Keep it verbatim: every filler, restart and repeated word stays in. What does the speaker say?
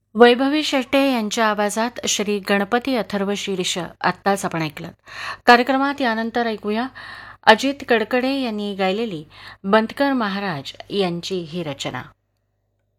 वैभवी शेट्टे यांच्या आवाजात श्री गणपती अथर्व शीर्ष आत्ताच आपण ऐकलं. कार्यक्रमात यानंतर ऐकूया अजित कडकडे यांनी गायलेली बंदकर महाराज यांची ही रचना.